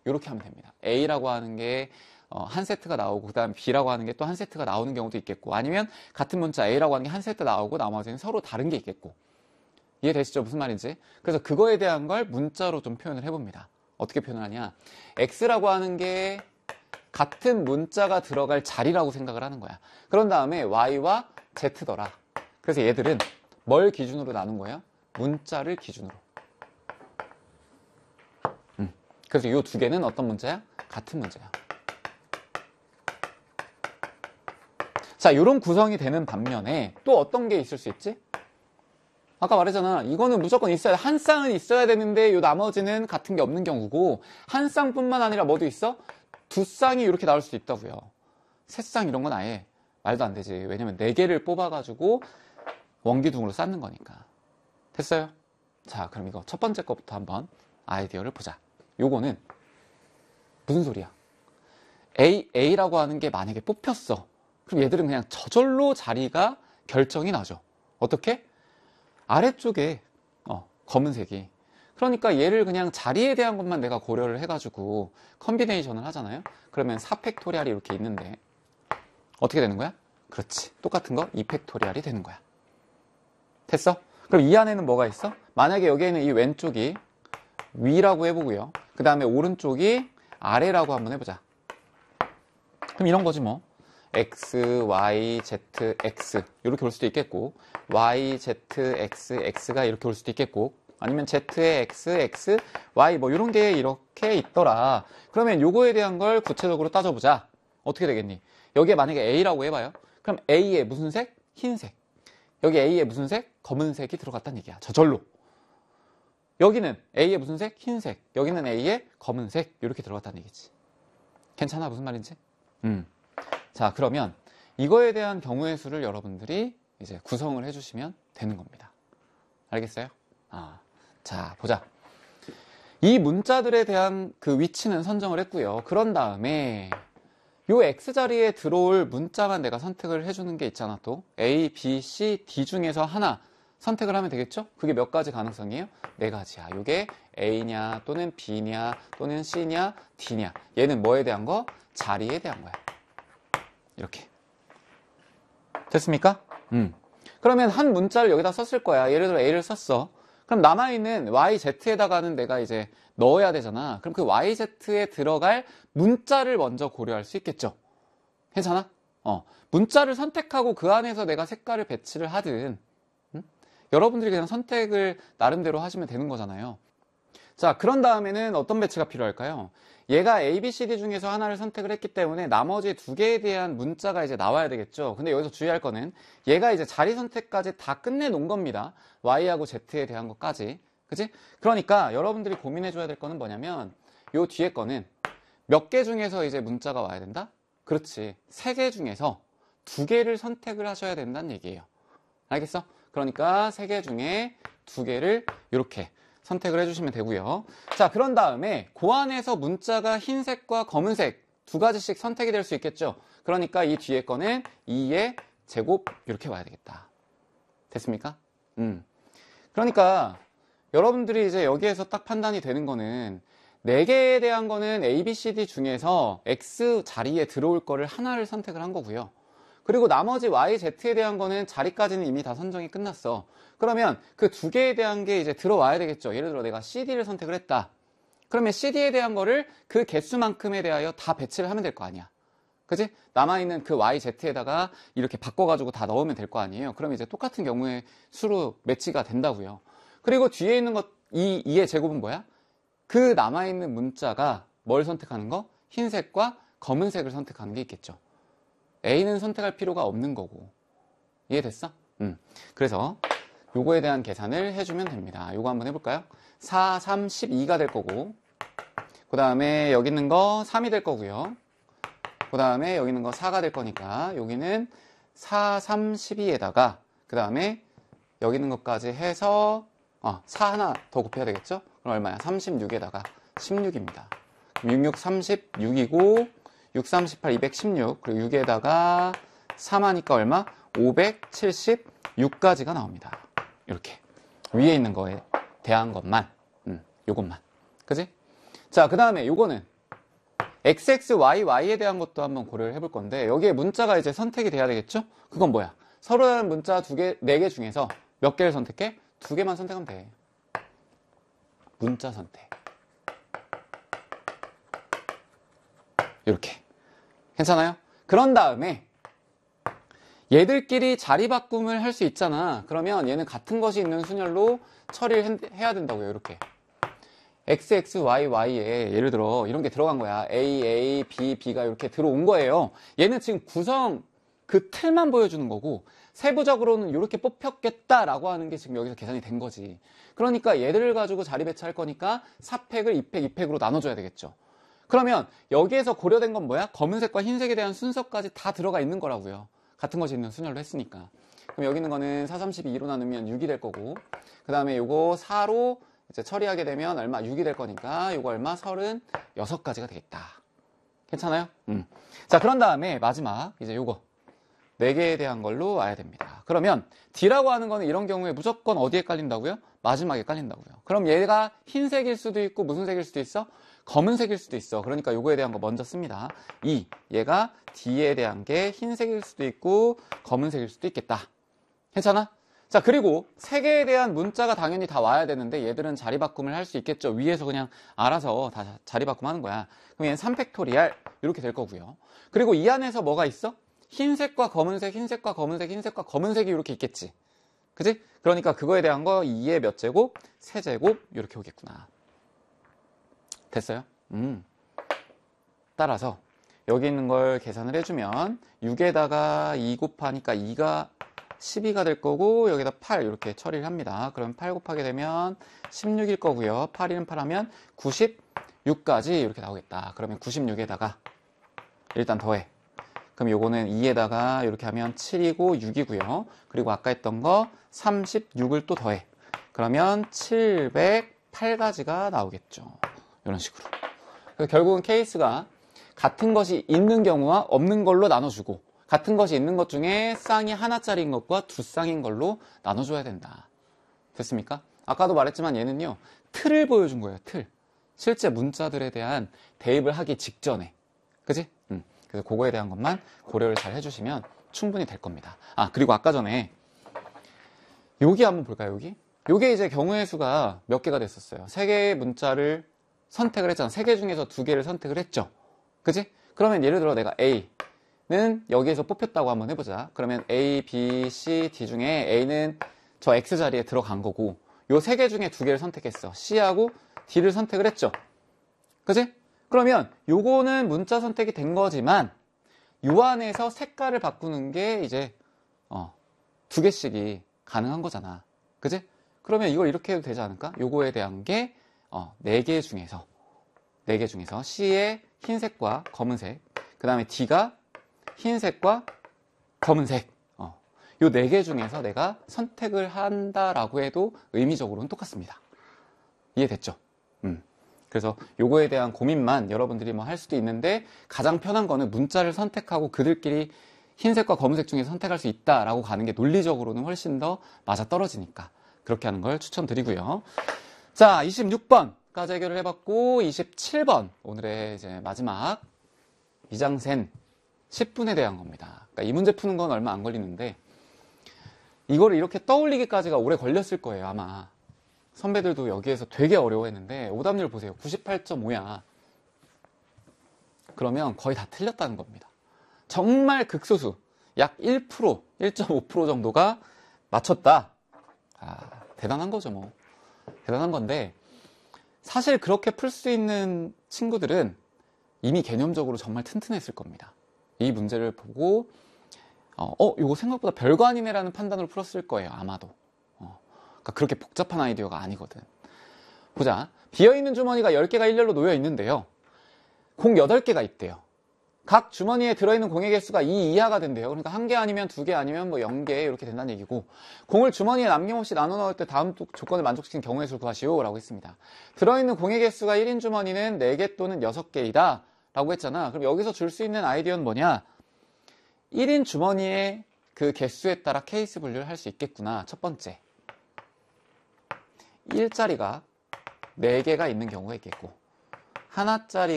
이렇게 하면 됩니다. A라고 하는 게 한 세트가 나오고 그 다음 B라고 하는 게 또 한 세트가 나오는 경우도 있겠고, 아니면 같은 문자 A라고 하는 게 한 세트 나오고 나머지는 서로 다른 게 있겠고. 이해되시죠? 무슨 말인지? 그래서 그거에 대한 걸 문자로 좀 표현을 해봅니다. 어떻게 표현을 하냐? X라고 하는 게 같은 문자가 들어갈 자리라고 생각을 하는 거야. 그런 다음에 Y와 Z더라. 그래서 얘들은 뭘 기준으로 나눈 거예요? 문자를 기준으로. 그래서 이 두 개는 어떤 문자야? 같은 문자야. 자, 이런 구성이 되는 반면에 또 어떤 게 있을 수 있지? 아까 말했잖아. 이거는 무조건 있어야 돼. 한 쌍은 있어야 되는데 요 나머지는 같은 게 없는 경우고, 한 쌍뿐만 아니라 뭐도 있어? 두 쌍이 이렇게 나올 수도 있다고요. 세 쌍 이런 건 아예 말도 안 되지. 왜냐면 네 개를 뽑아가지고 원기둥으로 쌓는 거니까. 됐어요? 자, 그럼 이거 첫 번째 거부터 한번 아이디어를 보자. 요거는 무슨 소리야? A라고 하는 게 만약에 뽑혔어. 그럼 얘들은 그냥 저절로 자리가 결정이 나죠. 어떻게? 아래쪽에 검은색이. 그러니까 얘를 그냥 자리에 대한 것만 내가 고려를 해가지고 컨비네이션을 하잖아요. 그러면 4팩토리얼이 이렇게 있는데 어떻게 되는 거야? 그렇지. 똑같은 거 2팩토리얼이 되는 거야. 됐어? 그럼 이 안에는 뭐가 있어? 만약에 여기에는 이 왼쪽이 위라고 해보고요. 그 다음에 오른쪽이 아래라고 한번 해보자. 그럼 이런 거지 뭐. X, Y, Z, X 이렇게 올 수도 있겠고, Y, Z, X, X가 이렇게 올 수도 있겠고, 아니면 Z에 X, X, Y 뭐 이런 게 이렇게 있더라. 그러면 요거에 대한 걸 구체적으로 따져보자. 어떻게 되겠니? 여기에 만약에 A라고 해봐요. 그럼 A에 무슨 색? 흰색. 여기 A에 무슨 색? 검은색이 들어갔다는 얘기야. 저절로. 여기는 A에 무슨 색? 흰색. 여기는 A에 검은색. 이렇게 들어갔다는 얘기지. 괜찮아? 무슨 말인지? 자, 그러면 이거에 대한 경우의 수를 여러분들이 이제 구성을 해주시면 되는 겁니다. 알겠어요? 자, 보자. 이 문자들에 대한 그 위치는 선정을 했고요. 그런 다음에 요 X자리에 들어올 문자만 내가 선택을 해주는 게 있잖아, 또. A, B, C, D 중에서 하나 선택을 하면 되겠죠? 그게 몇 가지 가능성이에요? 네 가지야. 요게 A냐, 또는 B냐, 또는 C냐, D냐. 얘는 뭐에 대한 거? 자리에 대한 거야. 이렇게. 됐습니까? 그러면 한 문자를 여기다 썼을 거야. 예를 들어 A를 썼어. 그럼 남아있는 YZ에다가는 내가 이제 넣어야 되잖아. 그럼 그 YZ에 들어갈 문자를 먼저 고려할 수 있겠죠. 괜찮아? 문자를 선택하고 그 안에서 내가 색깔을 배치를 하든, 여러분들이 그냥 선택을 나름대로 하시면 되는 거잖아요. 자, 그런 다음에는 어떤 배치가 필요할까요? 얘가 A, B, C, D 중에서 하나를 선택을 했기 때문에 나머지 두 개에 대한 문자가 이제 나와야 되겠죠. 근데 여기서 주의할 거는 얘가 이제 자리 선택까지 다 끝내 놓은 겁니다. Y하고 Z에 대한 것까지. 그치? 그러니까 여러분들이 고민해 줘야 될 거는 뭐냐면 요 뒤에 거는 몇 개 중에서 이제 문자가 와야 된다? 그렇지. 3개 중에서 2개를 선택을 하셔야 된다는 얘기예요. 알겠어? 그러니까 3개 중에 2개를 이렇게 선택을 해주시면 되고요. 자, 그런 다음에 그 안에서 문자가 흰색과 검은색 2가지씩 선택이 될 수 있겠죠. 그러니까 이 뒤에 거는 2의 제곱 이렇게 와야 되겠다. 됐습니까? 그러니까 여러분들이 이제 여기에서 딱 판단이 되는 거는 4개에 대한 거는 A, B, C, D 중에서 X 자리에 들어올 거를 하나를 선택을 한 거고요. 그리고 나머지 Y, Z에 대한 거는 자리까지는 이미 다 선정이 끝났어. 그러면 그 2개에 대한 게 이제 들어와야 되겠죠. 예를 들어 내가 CD를 선택을 했다. 그러면 CD에 대한 거를 그 개수만큼에 대하여 다 배치를 하면 될 거 아니야. 그지? 남아있는 그 Y, Z에다가 이렇게 바꿔가지고 다 넣으면 될 거 아니에요. 그러면 이제 똑같은 경우의 수로 매치가 된다고요. 그리고 뒤에 있는 것, 2의 제곱은 뭐야? 그 남아있는 문자가 뭘 선택하는 거? 흰색과 검은색을 선택하는 게 있겠죠. A는 선택할 필요가 없는 거고. 이해됐어? 그래서 요거에 대한 계산을 해주면 됩니다. 요거 한번 해볼까요? 4, 3, 12가 될 거고, 그 다음에 여기 있는 거 3이 될 거고요. 그 다음에 여기 있는 거 4가 될 거니까 여기는 4, 3, 12에다가 그 다음에 여기 있는 것까지 해서 4 하나 더 곱해야 되겠죠? 그럼 얼마야? 36에다가 16입니다. 66, 36이고 6, 38, 216 그리고 6에다가 3 하니까 얼마? 576까지가 나옵니다. 이렇게 위에 있는 거에 대한 것만 요것만. 그지? 자, 그 다음에 요거는 XX, Y, Y에 대한 것도 한번 고려를 해볼 건데 여기에 문자가 이제 선택이 돼야 되겠죠? 그건 뭐야? 서로 다른 문자 네 개 중에서 몇 개를 선택해? 2개만 선택하면 돼. 문자 선택. 이렇게. 괜찮아요? 그런 다음에 얘들끼리 자리 바꿈을 할 수 있잖아. 그러면 얘는 같은 것이 있는 순열로 처리를 해야 된다고요. 이렇게. XX, Y, Y에 예를 들어 이런 게 들어간 거야. A, A, B, B가 이렇게 들어온 거예요. 얘는 지금 구성 그 틀만 보여주는 거고 세부적으로는 이렇게 뽑혔겠다라고 하는 게 지금 여기서 계산이 된 거지. 그러니까 얘들을 가지고 자리 배치할 거니까 4팩을 2팩, 2팩으로 나눠줘야 되겠죠. 그러면 여기에서 고려된 건 뭐야? 검은색과 흰색에 대한 순서까지 다 들어가 있는 거라고요. 같은 것이 있는 순열로 했으니까. 그럼 여기 있는 거는 4, 32로 나누면 6이 될 거고 그 다음에 요거 4로 이제 처리하게 되면 얼마? 6이 될 거니까 요거 얼마? 36가지가 되겠다. 괜찮아요? 자, 그런 다음에 마지막 이제 요거 4개에 대한 걸로 와야 됩니다. 그러면 D라고 하는 거는 이런 경우에 무조건 어디에 깔린다고요? 마지막에 깔린다고요. 그럼 얘가 흰색일 수도 있고 무슨 색일 수도 있어? 검은색일 수도 있어. 그러니까 요거에 대한 거 먼저 씁니다. 얘가 D에 대한 게 흰색일 수도 있고 검은색일 수도 있겠다. 괜찮아? 자, 그리고 3개에 대한 문자가 당연히 다 와야 되는데 얘들은 자리 바꿈을 할 수 있겠죠. 위에서 그냥 알아서 다 자리 바꿈하는 거야. 그럼 얘는 3팩토리알 이렇게 될 거고요. 그리고 이 안에서 뭐가 있어? 흰색과 검은색, 흰색과 검은색, 흰색과 검은색이 이렇게 있겠지. 그지? 그러니까 그거에 대한 거 2의 몇 제곱? 세제곱 이렇게 오겠구나. 됐어요? 따라서 여기 있는 걸 계산을 해주면 6에다가 2 곱하니까 2가 12가 될 거고 여기다 8 이렇게 처리를 합니다. 그럼 8 곱하게 되면 16일 거고요. 8이는 8하면 96까지 이렇게 나오겠다. 그러면 96에다가 일단 더해. 그럼 요거는 2에다가 이렇게 하면 7이고 6이고요. 그리고 아까 했던 거 36을 또 더해. 그러면 708가지가 나오겠죠. 이런 식으로. 그래서 결국은 케이스가 같은 것이 있는 경우와 없는 걸로 나눠주고 같은 것이 있는 것 중에 쌍이 하나짜리인 것과 두 쌍인 걸로 나눠줘야 된다. 됐습니까? 아까도 말했지만 얘는요. 틀을 보여준 거예요. 틀. 실제 문자들에 대한 대입을 하기 직전에. 그지? 그래서 그거에 대한 것만 고려를 잘 해주시면 충분히 될 겁니다. 아, 그리고 아까 전에 여기 한번 볼까요? 여기? 요게 이제 경우의 수가 몇 개가 됐었어요. 3개의 문자를 선택을 했잖아. 3개 중에서 2개를 선택을 했죠. 그지? 그러면 예를 들어 내가 A는 여기에서 뽑혔다고 한번 해보자. 그러면 A, B, C, D 중에 A는 저 X자리에 들어간 거고 요 3개 중에 2개를 선택했어. C하고 D를 선택을 했죠. 그지? 그러면 요거는 문자 선택이 된 거지만 요 안에서 색깔을 바꾸는 게 이제 2개씩이 가능한 거잖아. 그지? 그러면 이걸 이렇게 해도 되지 않을까? 요거에 대한 게 4개 중에서 C의 흰색과 검은색, 그 다음에 D가 흰색과 검은색, 요 4개 중에서 내가 선택을 한다라고 해도 의미적으로는 똑같습니다. 이해됐죠? 그래서 요거에 대한 고민만 여러분들이 뭐 할 수도 있는데 가장 편한 거는 문자를 선택하고 그들끼리 흰색과 검은색 중에 선택할 수 있다라고 가는 게 논리적으로는 훨씬 더 맞아떨어지니까 그렇게 하는 걸 추천드리고요. 자, 26번까지 해결을 해봤고 27번 오늘의 이제 마지막 이장센 10분에 대한 겁니다. 그러니까 이 문제 푸는 건 얼마 안 걸리는데 이거를 이렇게 떠올리기까지가 오래 걸렸을 거예요, 아마. 선배들도 여기에서 되게 어려워했는데 오답률 보세요. 98.5야. 그러면 거의 다 틀렸다는 겁니다. 정말 극소수, 약 1%, 1.5% 정도가 맞췄다. 대단한 거죠, 뭐. 대단한 건데 사실 그렇게 풀 수 있는 친구들은 이미 개념적으로 정말 튼튼했을 겁니다. 이 문제를 보고 이거 생각보다 별거 아니네라는 판단으로 풀었을 거예요, 아마도. 그러니까 그렇게 복잡한 아이디어가 아니거든. 보자. 비어있는 주머니가 10개가 일렬로 놓여 있는데요. 공 8개가 있대요. 각 주머니에 들어있는 공의 개수가 2 이하가 된대요. 그러니까 1개 아니면 2개 아니면 뭐 0개 이렇게 된다는 얘기고 공을 주머니에 남김없이 나눠 넣을 때 다음 조건을 만족시킨 경우의 수를 구하시오 라고 했습니다. 들어있는 공의 개수가 1인 주머니는 4개 또는 6개이다 라고 했잖아. 그럼 여기서 줄 수 있는 아이디어는 뭐냐? 1인 주머니의 그 개수에 따라 케이스 분류를 할 수 있겠구나. 첫 번째. 1자리가 4개가 있는 경우가 있겠고 하나짜리